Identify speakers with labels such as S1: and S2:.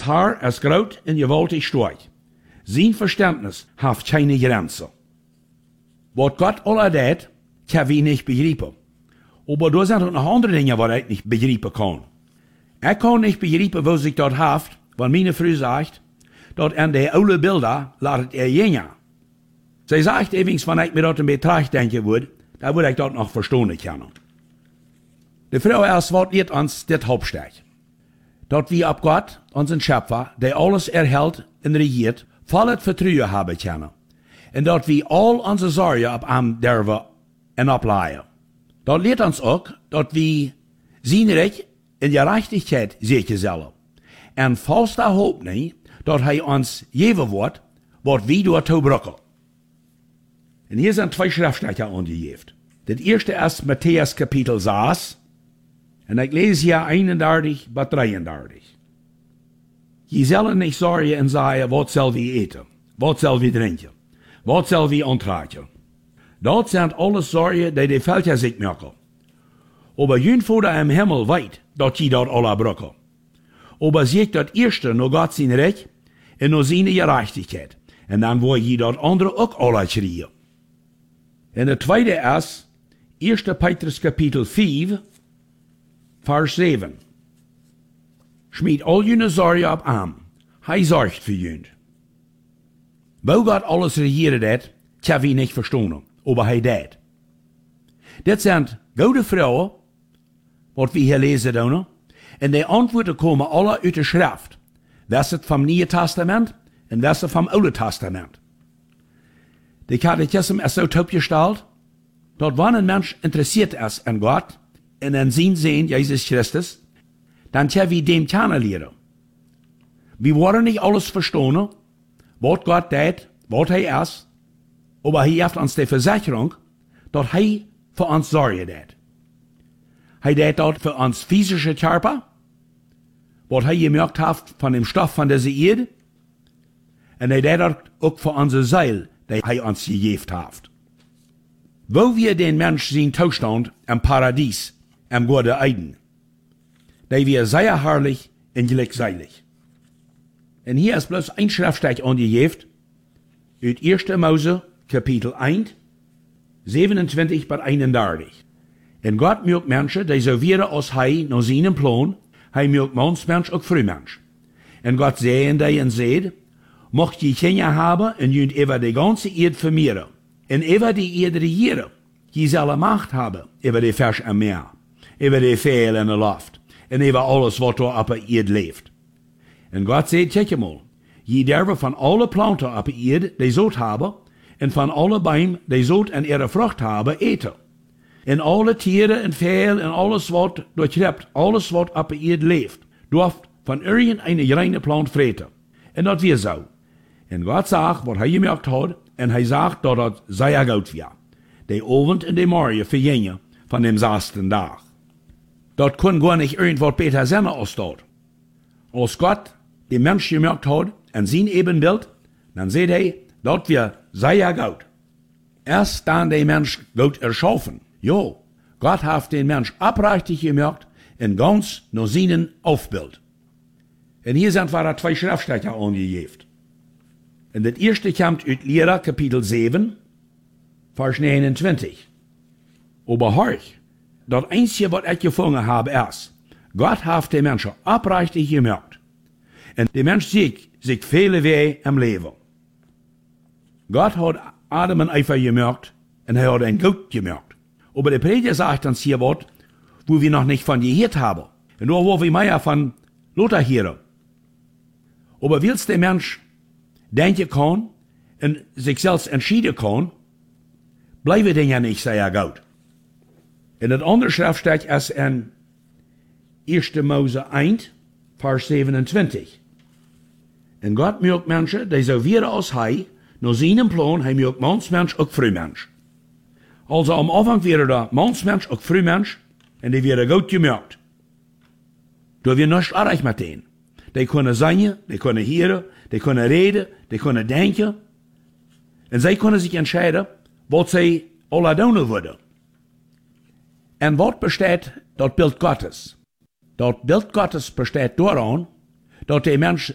S1: Das Haar ist groß und gewaltig stark. Sein Verständnis hat keine Grenzen. Was Gott alle dat, kann wir nicht begreifen. Aber da sind auch noch andere Dinge, was ich nicht begreifen kann. Ich kann nicht begreifen, wo sich dort haft, weil meine Frau sagt, dort an die oude Bilder ladet jünger. Sie sagt übrigens, wenn ich mir dort in Betracht denken würde, da würde ich dort noch verstehen können. Die Frau erst wat lehrt uns das Hauptstück. Dort wir ab Gott, unseren Schöpfer, der alles erhält und regiert, volles Vertrauen haben können. Und dort wir all unsere Sorgen ab ihm dürfen und ableihen. Dort lehrt uns auch, dort wir sein Recht in Gerechtigkeit sicher sollen. Und falls da Hoop nicht, dort hij uns geben wird, was wir dort brauchen. Und hier sind zwei Schriftstücke angegeben. Das erste ist Matthäus Kapitel 6. Und ich lese hier 31 bis 33. Je sollen nicht sorgen und sagen, was soll wir eten? Was soll wir trinken? Was soll wir antragen? Dat sind alles Sorgen, die Völker sich machen. Aber jün Vater im Himmel weet, dat je dat alle brauchen. Aber seht dat erste nur Gott sein Recht und nur seine Gerechtigkeit. Und dann will je dat andere auch alle kriegen. Und der zweite ist 1. Petrus Kapitel 5, Vers 7. Schmied all jene Sorgen ab ihm. Hij sorgt für jün. Wo Gott alles regiert hat, kann wir nicht verstehen. Aber hij dat. Dit sind gute Frauen, wat wir hier lesen doen. Und die Antworten kommen alle uit de Schrift. Welche vom Neuen Testament und welche vom Alten Testament. Der Katechismus ist so aufgestellt, dass wenn ein Mensch interessiert ist an Gott und an sein Sehen, Jesus Christus, dann können wir dem kennenlernen. Wir wollen nicht alles verstehen, was Gott tut, was er ist, aber er gibt uns die Versicherung, dass er für uns sorgen tut. Er tut dort für uns physische Körper, was er gemerkt hat von dem Stoff von dieser Erde, und er tut dort auch für unsere Seele, die er uns gegeben hat. Wo wir den Mensch sehen Zustand im Paradies, im Gute Eden, die wir sehr herrlich und glückselig. Und hier ist bloß ein Schriftstück angegeben, uit 1. Mose, Kapitel 1, 27 bis 31. Und Gott mögt Menschen, die so wären als Hij nach seinem Plan, Hij mögt Mannsmensch auch Frühmensch. Und Gott sehen die und seht, mocht je Kinder haben und jünt über die ganze Erde vermehren. Und über die Erde regieren. Je soll Macht haben über die Fisch am Meer, über die Vögel in der Luft und über alles, was da auf der Erde lebt. Und Gott sagt, kijk mal, je dürfen von alle Planten auf der Erde, die Sod haben, und von alle Bäumen, die Sod an ihre Frucht haben, eten. Und alle Tiere und Vögel und alles, was durchlebt, alles, was auf der Erde lebt, durft von irgendeiner reine Plant fressen. Und das wird so. Und Gott sagt, was er gemerkt hat, und er sagt, dass das sehr gut wird. Die Abend und die Morgen vergingen von dem 6. Tag. Dort kann gar nicht irgendwas besser sein als dort. Als Gott den Mensch gemerkt hat, an sein Ebenbild, dann seht er, das wird sehr gut. Erst dann der Mensch gut erschaffen. Jo, Gott hat den Mensch abrichtig gemerkt, und ganz nach seinem Aufbild. Und hier sind wir zwei Schriftstücke angegeben. Und das erste kommt aus Lehrer Kapitel 7, Vers 29. Aber horch, das Einzige, was ich gefunden habe, ist, Gott hat den Menschen abrichtig gemerkt. Und der Mensch sieht sich viele Wege im Leben. Gott hat Adam und Eva gemerkt, und er hat ihn gut gemerkt. Aber der Prediger sagt uns hier was, wo wir noch nicht von gehört haben. Und nur wo wir mehr von Luther hören. Aber willst der Mensch denken kann und sich selbst entscheiden kann, bleiben den ja nicht sehr gut. Und das andere Schriftstück ist in 1. Mose 1, Vers 27. Und Gott mögt Menschen, die so wären als Hij, nach seinem Plan, Hij mögt Mannsmensch auch Frühmensch. Also am Anfang wäre der Mannsmensch auch Frühmensch, und die wäre gut gemerkt. Da wir nichts erreicht mit denen. Die können singen, die können hören, die können reden, die können denken. Und sie können sich entscheiden, was sie alle tun würden. Und was besteht das Bild Gottes? Das Bild Gottes besteht daran, dass der Mensch